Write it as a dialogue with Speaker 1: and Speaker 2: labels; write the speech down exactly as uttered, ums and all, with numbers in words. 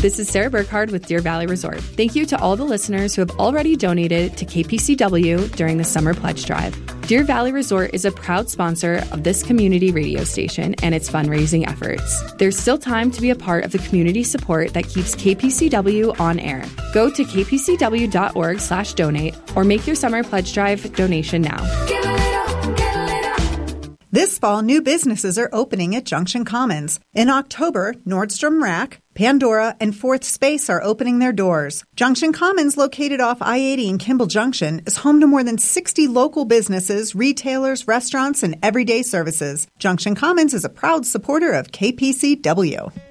Speaker 1: This is Sarah Burkhard with Deer Valley Resort. Thank you to all the listeners who have already donated to K P C W during the Summer Pledge Drive. Deer Valley Resort is a proud sponsor of this community radio station and its fundraising efforts. There's still time to be a part of the community support that keeps K P C W on air. Go to k p c w dot org slash donate or make your Summer Pledge Drive donation now.
Speaker 2: Give a little, give a little.
Speaker 3: This fall, new businesses are opening at Junction Commons. In October, Nordstrom Rack, Pandora, and Fourth Space are opening their doors. Junction Commons, located off I eighty in Kimball Junction, is home to more than sixty local businesses, retailers, restaurants, and everyday services. Junction Commons is a proud supporter of K P C W.